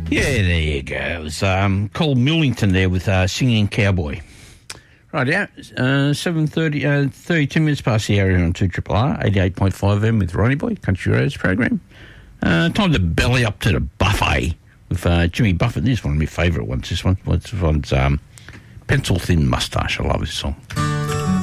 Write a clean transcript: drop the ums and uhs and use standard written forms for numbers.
Yeah, there you go. It was Cole Millington there with Singing Cowboy. Right, yeah, 7:30, 32 minutes past the hour on 2RRR, 88.5 M with Ronnie Boy, Country Roads program. Time to belly up to the buffet with Jimmy Buffett. This is one of my favourite ones. This one's Pencil Thin Moustache. I love this song.